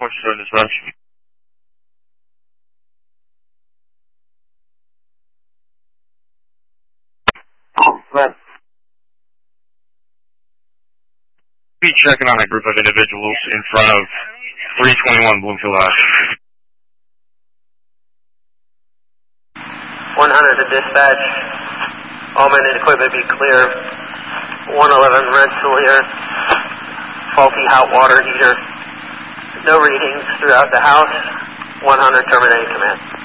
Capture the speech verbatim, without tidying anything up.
What's your dispatch? But be checking on a group of individuals in front of three twenty-one Bloomfield Ave. one hundred to dispatch. All men and equipment be clear. one eleven Rensselaer. Faulty hot water heater. No readings throughout the house. one hundred terminating command.